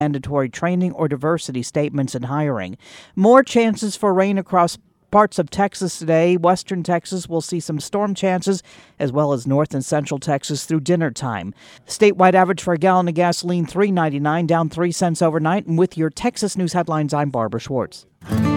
mandatory training or diversity statements in hiring. More chances for rain across parts of Texas today. Western Texas will see some storm chances, as well as north and central Texas through dinner time. Statewide average for a gallon of gasoline, $3.99, down 3 cents overnight. And with your Texas News headlines, I'm Barbara Schwartz.